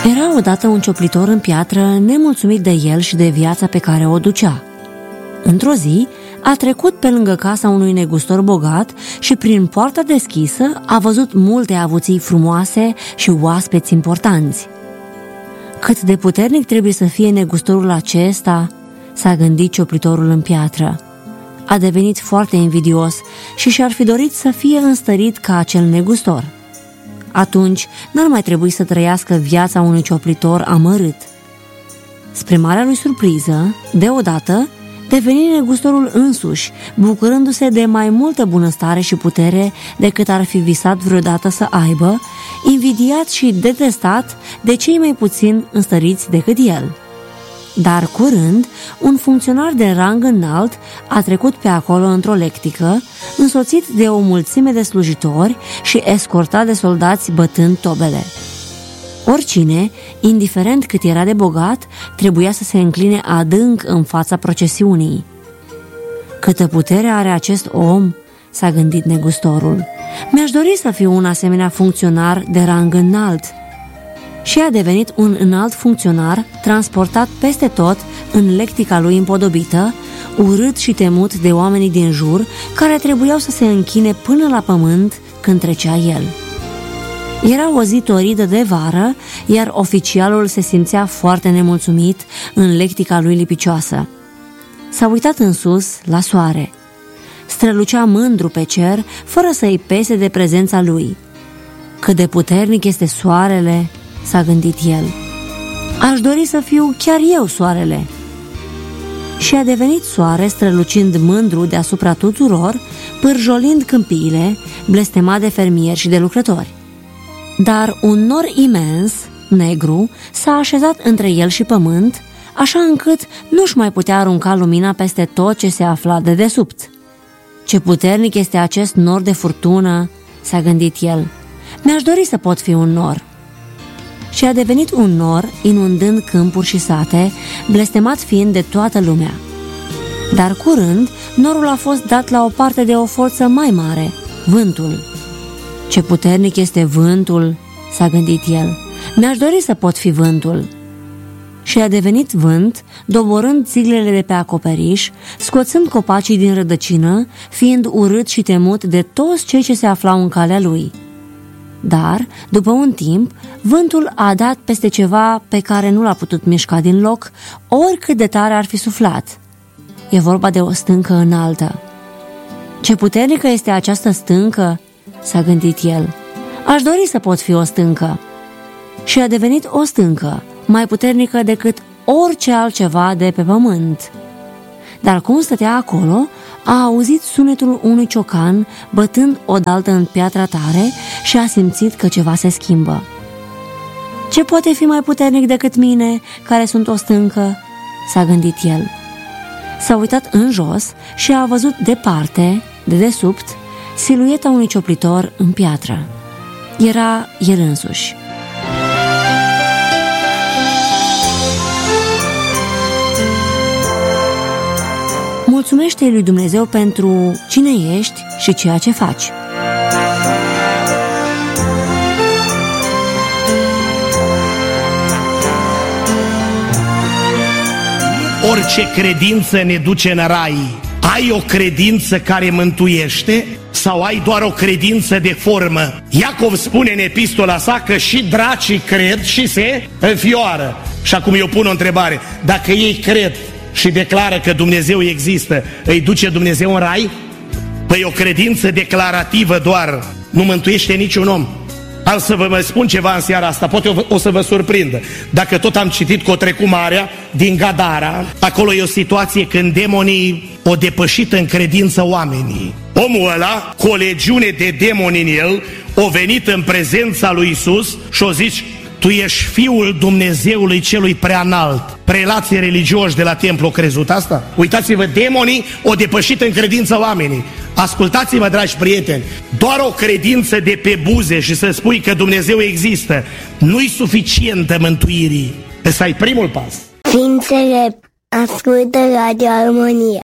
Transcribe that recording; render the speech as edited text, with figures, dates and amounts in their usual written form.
Era odată un cioplitor în piatră, nemulțumit de el și de viața pe care o ducea. Într-o zi, a trecut pe lângă casa unui negustor bogat și prin poarta deschisă a văzut multe avuții frumoase și oaspeți importanți. Cât de puternic trebuie să fie negustorul acesta, s-a gândit cioplitorul în piatră. A devenit foarte invidios și și-ar fi dorit să fie înstărit ca acel negustor. Atunci n-ar mai trebui să trăiască viața unui cioplitor amărât. Spre marea lui surpriză, deodată, deveni negustorul însuși, bucurându-se de mai multă bunăstare și putere decât ar fi visat vreodată să aibă, invidiat și detestat de cei mai puțin înstăriți decât el. Dar curând, un funcționar de rang înalt a trecut pe acolo într-o lectică, însoțit de o mulțime de slujitori și escortat de soldați bătând tobele. Oricine, indiferent cât era de bogat, trebuia să se încline adânc în fața procesiunii. Câtă putere are acest om, s-a gândit negustorul. Mi-aș dori să fiu un asemenea funcționar de rang înalt. Și a devenit un înalt funcționar transportat peste tot în lectica lui împodobită, urât și temut de oamenii din jur, care trebuiau să se închine până la pământ când trecea el. Era o zi toridă de vară, iar oficialul se simțea foarte nemulțumit în lectica lui lipicioasă. S-a uitat în sus, la soare. Strălucea mândru pe cer, fără să-i pese de prezența lui. Cât de puternic este soarele, s-a gândit el. Aș dori să fiu chiar eu soarele. Și a devenit soare, strălucind mândru deasupra tuturor, pârjolind câmpiile, blestemat de fermieri și de lucrători. Dar un nor imens, negru, s-a așezat între el și pământ, așa încât nu-și mai putea arunca lumina peste tot ce se afla de desubt. Ce puternic este acest nor de furtună, s-a gândit el. Mi-aș dori să pot fi un nor. Și a devenit un nor, inundând câmpuri și sate, blestemat fiind de toată lumea. Dar curând, norul a fost dat la o parte de o forță mai mare, vântul. Ce puternic este vântul, s-a gândit el. Mi-aș dori să pot fi vântul. Și a devenit vânt, doborând țiglele de pe acoperiș, scoțând copacii din rădăcină, fiind urât și temut de toți cei ce se aflau în calea lui. Dar, după un timp, vântul a dat peste ceva pe care nu l-a putut mișca din loc, oricât de tare ar fi suflat. E vorba de o stâncă înaltă. Ce puternică este această stâncă, s-a gândit el. Aș dori să pot fi o stâncă. Și a devenit o stâncă, mai puternică decât orice altceva de pe pământ. Dar cum stătea acolo, a auzit sunetul unui ciocan bătând odaltă în piatra tare și a simțit că ceva se schimbă. Ce poate fi mai puternic decât mine, care sunt o stâncă? S-a gândit el. S-a uitat în jos și a văzut departe, de desubt, silueta unui cioplitor în piatră. Era el însuși. Mulțumește-i lui Dumnezeu pentru cine ești și ceea ce faci. Orice credință ne duce în rai. Ai o credință care mântuiește sau ai doar o credință de formă? Iacov spune în epistola sa că și dracii cred și se înfioară. Și acum eu pun o întrebare. Dacă ei cred și declară că Dumnezeu există, îi duce Dumnezeu în rai? Păi o credință declarativă doar nu mântuiește niciun om. Am să vă mai spun ceva în seara asta, poate o să vă surprindă. Dacă tot am citit că o trecut marea din Gadara, acolo e o situație când demonii o depășit în credință oamenii. Omul ăla, cu o legiune de demoni în el, o venit în prezența lui Iisus și o zici: tu ești Fiul Dumnezeului celui preanalt. Prelații religioși de la templu au crezut asta? Uitați-vă, demonii o depășit în credință oamenii. Ascultați-mă, dragi prieteni, doar o credință de pe buze și să spui că Dumnezeu există nu-i suficientă mântuirii. Ăsta e primul pas. Ființele ascultă Radio Armonia.